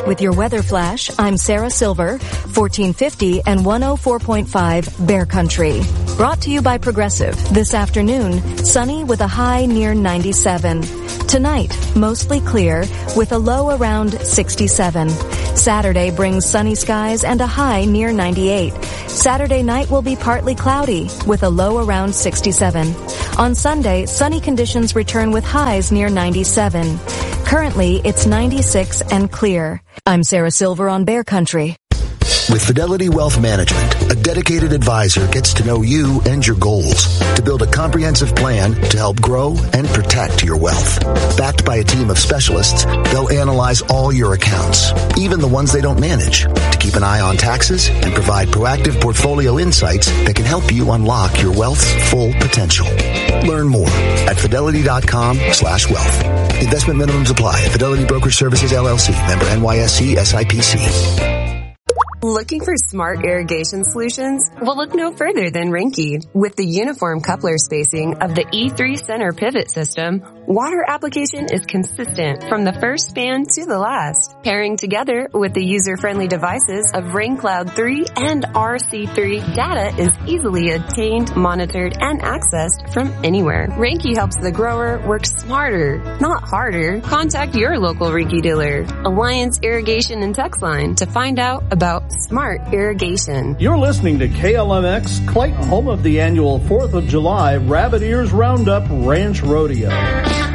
With your weather flash, I'm Sarah Silver, 1450 and 104.5 Bear Country. Brought to you by Progressive. This afternoon, sunny with a high near 97. Tonight, mostly clear with a low around 67. Saturday brings sunny skies and a high near 98. Saturday night will be partly cloudy with a low around 67. On Sunday, sunny conditions return with highs near 97. Currently, it's 96 and clear. I'm Sarah Silver on Bear Country. With Fidelity Wealth Management, a dedicated advisor gets to know you and your goals to build a comprehensive plan to help grow and protect your wealth. Backed by a team of specialists, they'll analyze all your accounts, even the ones they don't manage, to keep an eye on taxes and provide proactive portfolio insights that can help you unlock your wealth's full potential. Learn more at fidelity.com/wealth. Investment minimums apply. Fidelity Brokerage Services, LLC. Member NYSE SIPC. Looking for smart irrigation solutions? Well, look no further than Rinky. With the uniform coupler spacing of the E3 center pivot system, water application is consistent from the first span to the last. Pairing together with the user-friendly devices of RainCloud 3 and RC3, data is easily obtained, monitored, and accessed from anywhere. Rinky helps the grower work smarter, not harder. Contact your local Rinky dealer, Alliance Irrigation and Text Line, to find out about smart irrigation. You're listening to KLMX, Clayton, home of the annual 4th of July Rabbit Ears Roundup Ranch Rodeo.